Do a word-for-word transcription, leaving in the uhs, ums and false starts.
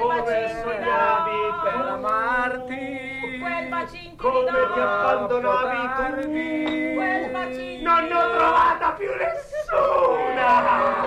come sognavi per amarti, quel bacino come ti abbandonavi tu, quel bacino non ne ho trovata più nessuna.